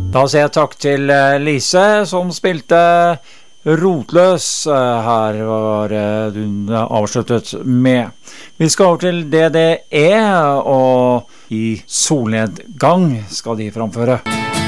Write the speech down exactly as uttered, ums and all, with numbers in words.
Da sier jeg takk til Lise som spilte Rotløs. Her var hun avsluttet med. Vi skal over til D D E, og I solnedgang skal de framføre.